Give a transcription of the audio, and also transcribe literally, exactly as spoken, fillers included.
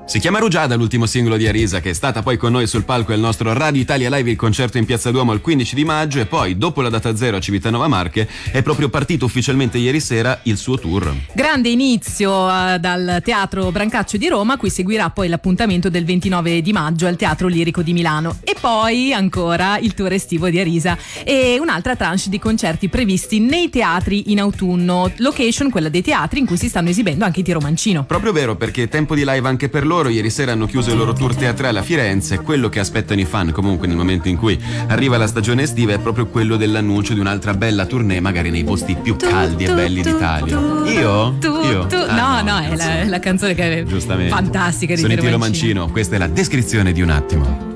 Si chiama Rugiada, l'ultimo singolo di Arisa, che è stata poi con noi sul palco del nostro Radio Italia Live, il concerto in Piazza Duomo il quindici di maggio, e poi dopo la data zero a Civitanova Marche è proprio partito ufficialmente ieri sera il suo tour. Grande inizio uh, dal Teatro Brancaccio di Roma, cui seguirà poi l'appuntamento del ventinove di maggio al Teatro Lirico di Milano, e poi ancora il tour estivo di Arisa e un'altra tranche di concerti previsti nei teatri in autunno, location quella dei teatri in cui si stanno esibendo anche i Tiro Mancino. Proprio vero, perché è tempo di live anche per loro. Ieri sera hanno chiuso il loro tour teatrale a Firenze. Quello che aspettano i fan comunque nel momento in cui arriva la stagione estiva è proprio quello dell'annuncio di un'altra bella tournée, magari nei posti più caldi e belli d'Italia. Io? Tu, Io? tu. Ah, no, no, è la, la canzone che è giustamente fantastica di sono i Tiro Tiro Mancino. Mancino. Questa è la descrizione di un attimo.